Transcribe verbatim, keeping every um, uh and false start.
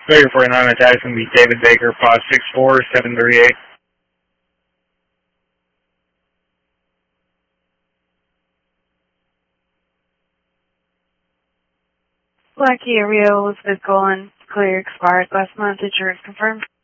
Baker forty-nine, attack is going to be David Baker, five six four, seven three eight. Lucky Rio Elizabeth Golan, clear expired last month. Insurance confirmed.